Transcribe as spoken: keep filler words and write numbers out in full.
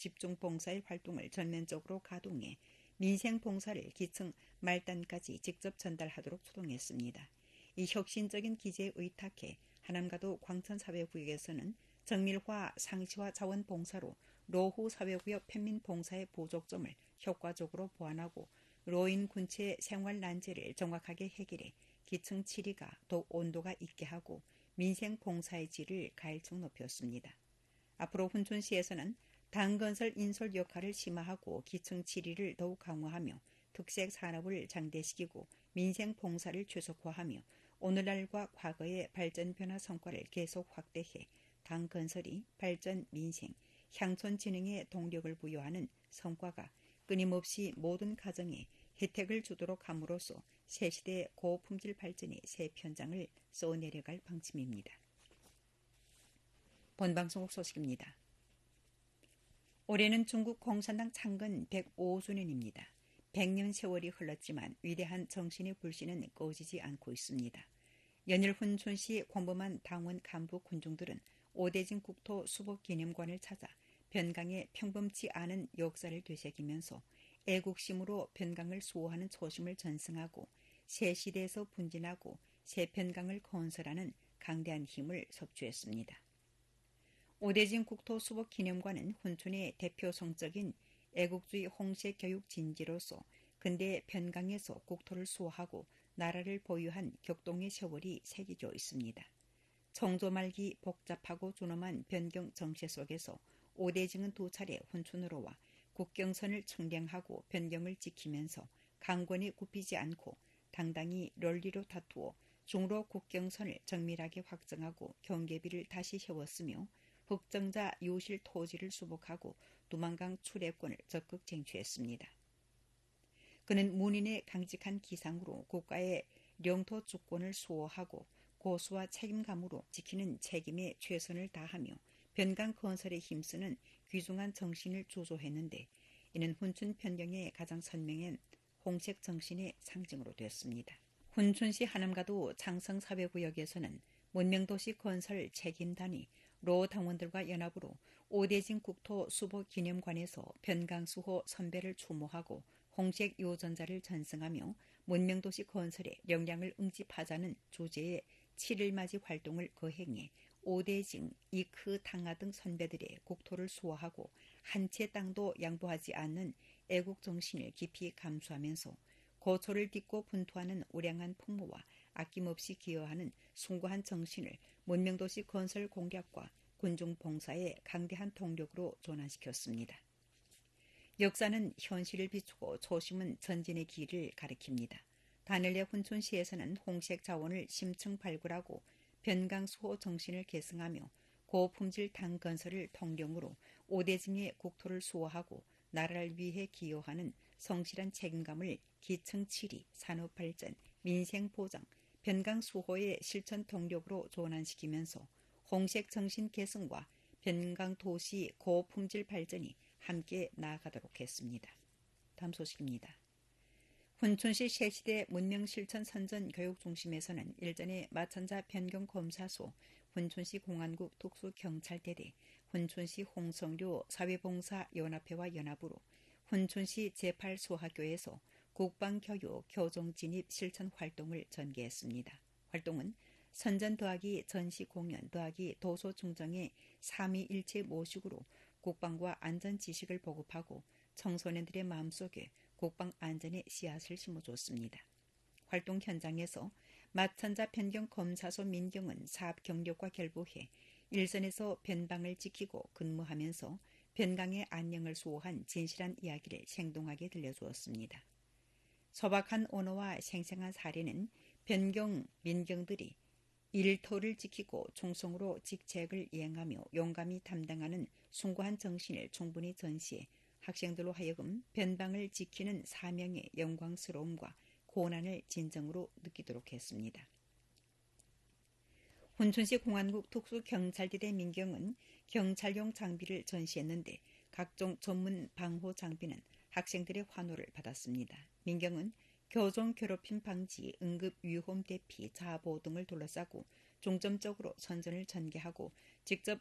집중봉사의 활동을 전면적으로 가동해 민생봉사를 기층 말단까지 직접 전달하도록 추동했습니다. 이 혁신적인 기제에 의탁해 하남가도 광천사회구역에서는 정밀화 상시화 자원봉사로 로후 사회구역 편민봉사의 부족점을 효과적으로 보완하고 로인 군체의 생활 난제를 정확하게 해결해 기층 치리가 더욱 온도가 있게 하고 민생봉사의 질을 가일층 높였습니다. 앞으로 훈촌시에서는 당건설 인솔 역할을 심화하고 기층 치리를 더욱 강화하며 특색 산업을 장대시키고 민생봉사를 최적화하며 오늘날과 과거의 발전 변화 성과를 계속 확대해 당건설이 발전 민생, 향촌 진흥에 동력을 부여하는 성과가 끊임없이 모든 가정에 혜택을 주도록 함으로써 새시대 고품질 발전의 새 편장을 써내려갈 방침입니다. 본방송국 소식입니다. 올해는 중국 공산당 창건 백오 주년입니다. 백 년 세월이 흘렀지만 위대한 정신의 불씨는 꺼지지 않고 있습니다. 연일 훈촌시 광범한 당원 간부 군중들은 오대진 국토 수복기념관을 찾아 변강의 평범치 않은 역사를 되새기면서 애국심으로 변강을 수호하는 초심을 전승하고 새 시대에서 분진하고 새 변강을 건설하는 강대한 힘을 섭취했습니다. 오대진 국토 수복기념관은 훈촌의 대표성적인 애국주의 홍색 교육 진지로서 근대 변강에서 국토를 수호하고 나라를 보유한 격동의 세월이 새겨져 있습니다. 청조 말기 복잡하고 존엄한 변경 정세 속에서 오대징은 두 차례 훈촌으로 와 국경선을 청량하고 변경을 지키면서 강권이 굽히지 않고 당당히 럴리로 다투어 중로 국경선을 정밀하게 확정하고 경계비를 다시 세웠으며 흑정자 유실 토지를 수복하고 두만강 출애권을 적극 쟁취했습니다. 그는 문인의 강직한 기상으로 국가의 영토 주권을 수호하고 고수와 책임감으로 지키는 책임에 최선을 다하며 변강 건설에 힘쓰는 귀중한 정신을 조조했는데 이는 훈촌 변경의 가장 선명한 홍색 정신의 상징으로 되었습니다. 훈촌시 하남가도 창성사회구역에서는 문명도시 건설 책임단이 로 당원들과 연합으로 오대진 국토 수복기념관에서 변강수호 선배를 추모하고 홍색 요전자를 전승하며 문명도시 건설에 역량을 응집하자는 주제의 칠일 맞이 활동을 거행해 오대징, 이크 탕하 등 선배들의 국토를 수호하고 한 채 땅도 양보하지 않는 애국정신을 깊이 감수하면서 고초를 딛고 분투하는 우량한 풍모와 아낌없이 기여하는 숭고한 정신을 문명도시 건설 공략과 군중봉사의 강대한 동력으로 전환시켰습니다. 역사는 현실을 비추고 초심은 전진의 길을 가리킵니다. 단일례 훈촌시에서는 홍색 자원을 심층 발굴하고 변강수호 정신을 계승하며 고품질 당건설을 통령으로 오대징의 국토를 수호하고 나라를 위해 기여하는 성실한 책임감을 기층 치리, 산업발전, 민생보장, 변강수호의 실천 동력으로 전환시키면서 홍색 정신 계승과 변강도시 고품질 발전이 함께 나아가도록 했습니다. 다음 소식입니다. 훈촌시 새시대 문명실천 선전교육중심에서는 일전에 마천자 변경검사소, 훈촌시 공안국 특수경찰대대, 훈촌시 홍성료 사회봉사연합회와 연합으로 훈촌시 제팔 소학교에서 국방교육 교정진입 실천 활동을 전개했습니다. 활동은 선전 더하기 전시 공연 더하기 도서 증정의 삼위일체 모식으로 국방과 안전 지식을 보급하고 청소년들의 마음속에 국방 안전의 씨앗을 심어줬습니다. 활동 현장에서 마천자 변경 검사소 민경은 사업 경력과 결부해 일선에서 변방을 지키고 근무하면서 변강의 안녕을 수호한 진실한 이야기를 생동하게 들려주었습니다. 소박한 언어와 생생한 사례는 변경 민경들이 일터를 지키고 충성으로 직책을 이행하며 용감히 담당하는 숭고한 정신을 충분히 전시해 학생들로 하여금 변방을 지키는 사명의 영광스러움과 고난을 진정으로 느끼도록 했습니다. 훈촌시 공안국 특수경찰대대 민경은 경찰용 장비를 전시했는데 각종 전문 방호 장비는 학생들의 환호를 받았습니다. 민경은 교정 괴롭힘 방지, 응급 위험 대피, 자보 등을 둘러싸고 중점적으로 선전을 전개하고 직접